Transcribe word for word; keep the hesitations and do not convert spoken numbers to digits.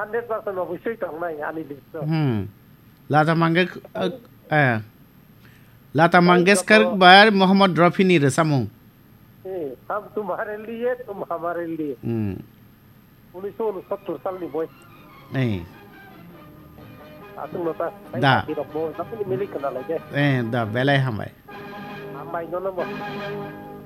hundred percent অবশ্যই টং নাই আনি দিচ্ছ হুম লাতা মঙ্গেশকর लता मंगेशकर बार मोहम्मद रफी नी रसामु हम तुम्हारे लिए तुम हमारे लिए उन्नीस सौ उनसत्तर साल नी बॉय नहीं आतुं नता दा की रब बो tapi ni milik kana lagi eh da belai hambai hambai no no